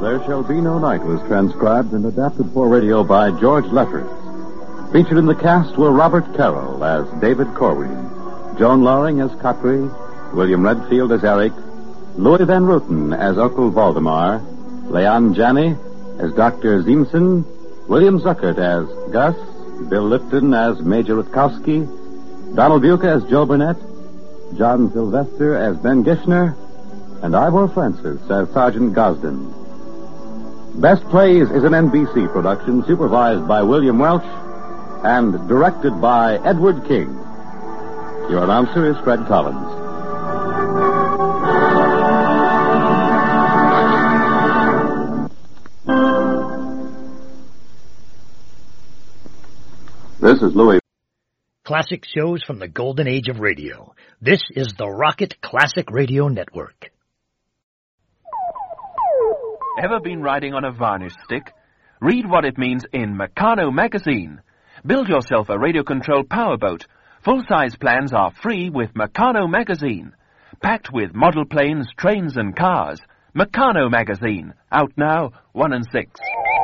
There Shall Be No Night was transcribed and adapted for radio by George Leffers. Featured in the cast were Robert Carroll as David Corwin, Joan Loring as Cotry, William Redfield as Eric, Louis Van Rooten as Uncle Valdemar, Leon Janney as Dr. Ziemsen, William Zuckert as Gus, Bill Lipton as Major Rutkowski, Donald Buca as Joe Burnett, John Sylvester as Ben Gishner, and Ivor Francis as Sergeant Gosden. Best Plays is an NBC production supervised by William Welch and directed by Edward King. Your announcer is Fred Collins. This is Louis. Classic shows from the golden age of radio. This is the Rocket Classic Radio Network. Ever been riding on a varnish stick? Read what it means in Meccano magazine. Build yourself a radio-controlled powerboat. Full-size plans are free with Meccano magazine. Packed with model planes, trains, and cars. Meccano magazine. Out now, 1 and 6.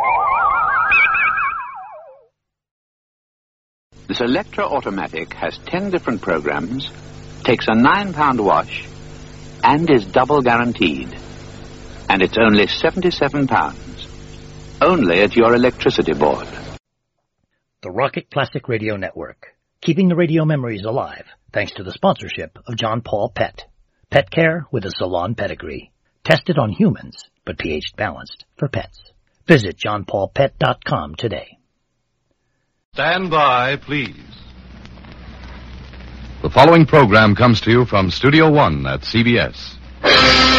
This Electra Automatic has 10 different programs, takes a £9 wash, and is double guaranteed. And it's only £77. Only at your electricity board. The Rocket Classic Radio Network. Keeping the radio memories alive, thanks to the sponsorship of John Paul Pet. Pet care with a salon pedigree. Tested on humans, but pH balanced for pets. Visit johnpaulpet.com today. Stand by, please. The following program comes to you from Studio One at CBS.